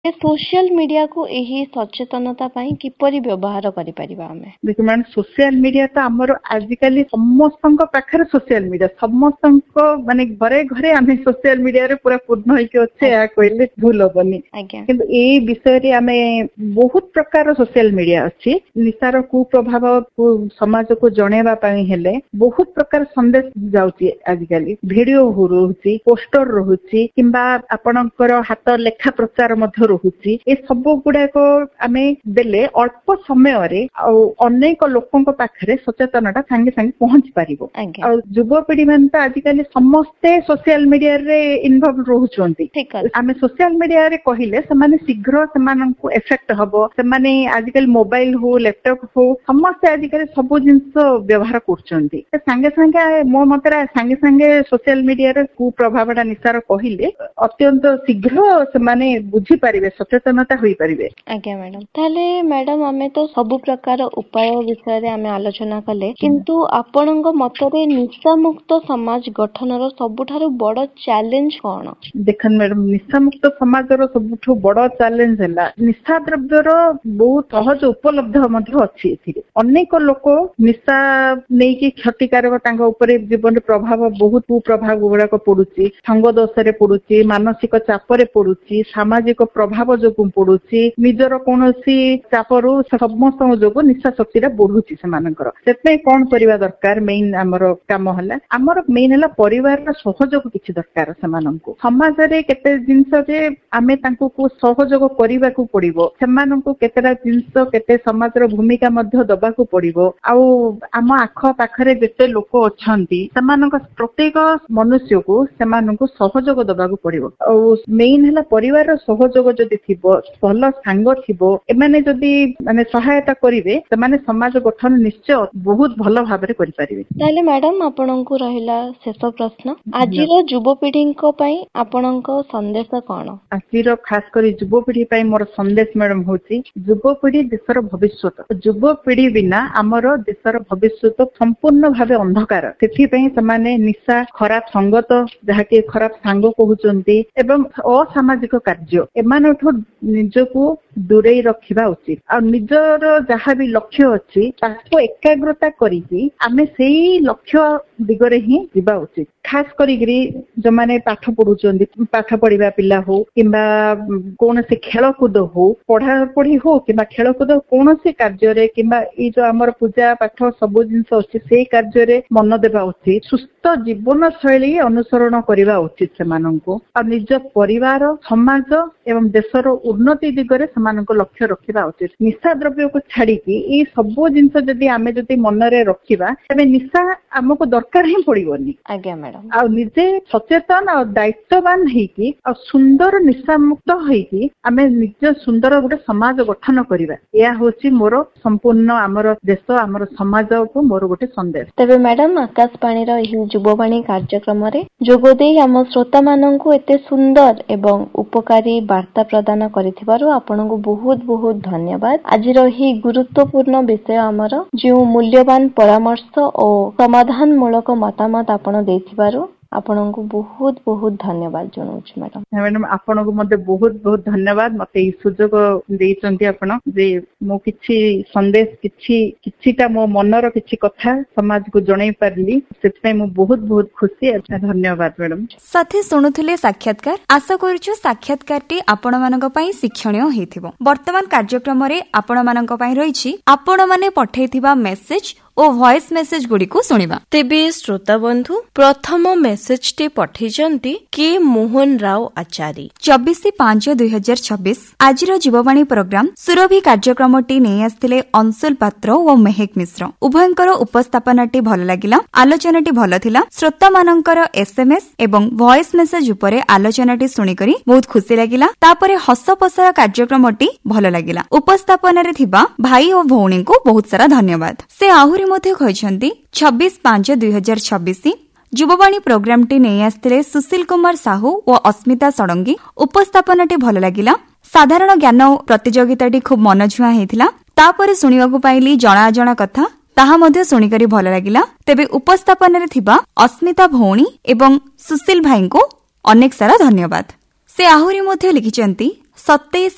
Social media को यही सचेतनता पाई किपरि व्यवहार करि परिबा हमें? देखो मैडम, सोशल मीडिया तो आमर आजिकली समस्त पाखे सोशल मीडिया समस्त माने घरे घरे आम सोशल मीडिया रे पूरा पूर्ण होइके अच्छे कहले भूल हेनी। किंतु ए विषय आम बहुत प्रकार सोशल मीडिया अच्छी निशार कुप्रभाव समाज को जणेबा पई हेले बहुत प्रकार संदेश जाउची। आजिकली वीडियो रोहुची, पोस्टर रोहुची, किंबा आपणकर हाथ लेखा प्रचार मध्य रोहुची। ए सब गुड़ाक आम देले अल्प समय अनेक लोकों पाखे सचेतनता सांगे सांगे पहुंच पारिबो। युवपीढ़ी मान तो आजिकली समस्ते सोशल मीडिया रे इन्वॉल्व रोहुचंती। आम सोशल मीडिया रे कहिले समाने शीघ्र सेमानंकु इफेक्ट हबो। समाने आजिकल मोबाइल हो लैपटॉप हो समस्ते आजिकल सब जिंस व्यवहार करचंती। सांगे सांगे मो मतरा सांगे सांगे सोशल मीडिया रे कुप्रभावटा निसार कहिले अत्यंत शीघ्र सेमाने बुझी पारिबे, सचेतनता होई पारिबे। आज्ञा मैडम, ताले मैडम आमे तो सब प्रकार उपाय विषय रे आमे आलोचना कले, किंतु आपणक मतरे निशा मुक्त समाज गठनर सबुठारु बड़ चैलेंज कोन? देखन मैडम, निशा मुक्त समाजर सबुठु बड़ चैलेंज हैला निशा द्रव्यर बहुत सहज उपलब्ध मध्य अछि। एथिरे अनेक लोक निशा नै कि क्षतिकारक तांग ऊपर जीवन प्रभाव बहुत कुप्रभाव गुड़ाक पड़ुची। संग दोष रे पड़ुची, मानसिक चाप रे पड़ुची, सामाजिक प्रभाव जो पड़ुची, निजर कोनोसी चापरु समस्त जो निशा शक्ति बढ़ुची सेमानकर। सेते कोन करिवा दरकार मेन हमर काम हला हमर मेन हला परिवार रा सहयोग किछि दरकार। सेमानंकु समाज रे केते जिंस जे आमे तांको को सहयोग करिवा को पड़िबो, सेमानंकु केतेरा जिंस केते समाज रो भूमिका मध्य दबा को पड़िबो। आउ आम आख पाखरे जेते लोक अछंती सेमानक प्रत्येक मनुष्य को सेमानंकु सहयोग दबा को पड़िबो। आउ मेन हला परिवार रो सहयोग जदि थिबो, भल सांग थिबो, एमाने जदि माने सहायता करिवे सेमाने समाज गठन निश्चय बहुत भल भाबरे करि परिबे। ताले मैडम आपनंकु रहिला शेष प्रश्न, आजिर युवपीढ़ी को पई आपनंक संदेश कोन? आजिर खास करी युवपीढ़ी पई मोर संदेश मैडम होची युवपीढ़ी देशर भविष्यत। युवपीढ़ी बिना आमर देशर भविष्यत संपूर्ण भावे अंधकार। सेथि पई समाने निशा, खराब संगत जहाके खराब सांग कहउचंती एवं असामाजिक कार्य एमानठो निजको दूरे रखिबा उचित। आ निजर जहाँ भी लक्ष्य अच्छी ताको एकाग्रता करी आमे सेही लक्ष्य दिगरे ही जीवा उचित। खास करी जो माने पाठ पढ़ुचंदी, पाठ पढ़िबा पिला हो किंबा कौन से खेलकूद हो, पढ़ा पढ़ी हो किंबा खेलकूद कौन से कार्य रे किंबा ई जो हमर पूजा पाठ सब जिंस अच्छी से कार्य रे मन देबा उचित। सुस्थ जीवन शैली अनुसरण करिबा उचित सेमानंको। आ निज परिवार, समाज एवं देशर उन्नति दिगरे सेमानंको लक्ष्य रखिबा उचित। निशा द्रव्य को छाड़ी की ई सब जिंस जदि आमे जदि मन रे रखिबा तबे निशा हमको दरकार ही पड़िबोनी। आज्ञा मैडम, आ निजे सचेतन और दायित्ववान हेकी और सुंदर निशा मुक्त हेकी आमे निज सुंदर गोटे समाज गठन करिबा। या होची मोर संपूर्ण हमर देश हमर समाज को मोर गोटे संदेश। तबे मैडम, आकाशवाणी रो एही युववाणी कार्यक्रम रे जोगो देई हम श्रोता माननकु एते सुंदर एवं उपकारी वार्ता प्रदान करिथिबारु आपनकु बहुत बहुत धन्यवाद। आजिर एही गुरुत्वपूर्ण विषय हमर जो मूल्यवान परामर्श और समाधान मूलक मतामत आपण देथिबारु आपनको बहुत बहुत धन्यवाद जनाउछ मैडम। मैडम आपनको मते बहुत बहुत धन्यवाद। मते ई सुजोग देइचंती आपण जे मो किछि संदेश किछिटा मो मनर किछि कथा समाज को जणाई पारली, सेतपे मो बहुत बहुत खुशी। अच्छा, धन्यवाद मैडम। साथी सुनुथिले साक्षात्कार। आशा करूछु साक्षात्कारटी आपण मानक पई शिक्षणीय हेथिबो। वर्तमान कार्यक्रम रे आपण मानक पई रहिछि आपण माने पठैथिबा मेसेज ओ वॉइस मेसेज गुडी को सुनिबा। तेबे श्रोता बंधु प्रथम मेसेज टे पठैजंती के मोहन राव आचारी 24/5/2026। आजिर जीववाणी प्रोग्राम सुरभि कार्यक्रमटी नै आस्थिले अंशुल पात्र ओ मेहेक मिश्र। उभयंकर उपस्थापनाटी भल लागिला, आलोचनाटी भल थिला। श्रोता मानकर एसएमएस एवं वॉइस मेसेज उपरे आलोचनाटी सुनी करी बहुत खुशी लागिला। तापरे हस पसर कार्यक्रमटी भल लागिला। उपस्थापन रे थिबा भाई और भौणी को बहुत सारा धन्यवाद। से आहुरी मध्य कहछंती 26/5/2026 युववाणी प्रोग्रामटी नै आस्थिले सुशील कुमार साहू और अस्मिता सडंगी। उपस्थापनाटी भल लागिला। साधारण ज्ञान प्रतियोगिताटी खूब मनछुआ हेतिला। तापरे सुनिबाकू पाइली जणा जणा कथा, ताहा मध्य सुनिकरी भल लागिला। तेबे उपस्थापन रे थिबा अस्मिता भौणी एवं सुशील भाई को अनेक सारा धन्यवाद। से आहुरी मध्य लिखिचंती 27